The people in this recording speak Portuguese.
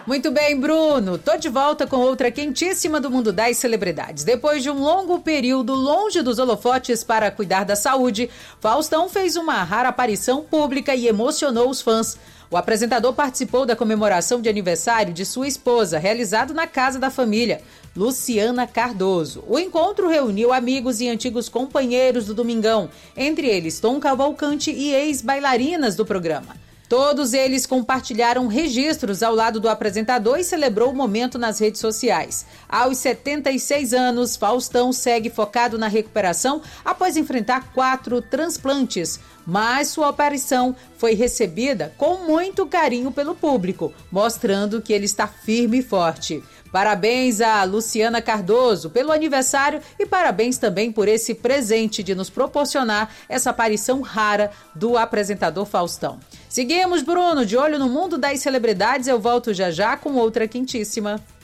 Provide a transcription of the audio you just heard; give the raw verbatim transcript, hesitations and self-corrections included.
Muito bem, Bruno. Tô de volta com outra quentíssima do mundo das celebridades. Depois de um longo período longe dos holofotes para cuidar da saúde, Faustão fez uma rara aparição pública e emocionou os fãs. O apresentador participou da comemoração de aniversário de sua esposa, realizado na casa da família, Luciana Cardoso. O encontro reuniu amigos e antigos companheiros do Domingão, entre eles Tom Cavalcante e ex-bailarinas do programa. Todos eles compartilharam registros ao lado do apresentador e celebrou o momento nas redes sociais. Aos setenta e seis anos, Faustão segue focado na recuperação após enfrentar quatro transplantes, mas sua aparição foi recebida com muito carinho pelo público, mostrando que ele está firme e forte. Parabéns a Luciana Cardoso pelo aniversário e parabéns também por esse presente de nos proporcionar essa aparição rara do apresentador Faustão. Seguimos, Bruno, de olho no mundo das celebridades. Eu volto já já com outra quentíssima.